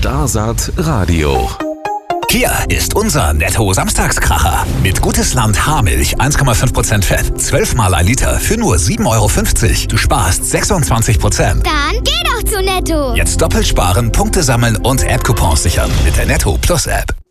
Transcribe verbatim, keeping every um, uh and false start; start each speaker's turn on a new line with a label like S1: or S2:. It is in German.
S1: Starsaat Radio.
S2: Hier ist unser Netto-Samstagskracher. Mit Gutes Land Haarmilch eins Komma fünf Prozent Fett, zwölf Mal ein Liter für nur sieben Euro fünfzig. Du sparst sechsundzwanzig Prozent.
S3: Dann geh doch zu Netto.
S2: Jetzt doppelt sparen, Punkte sammeln und App-Coupons sichern mit der Netto Plus App.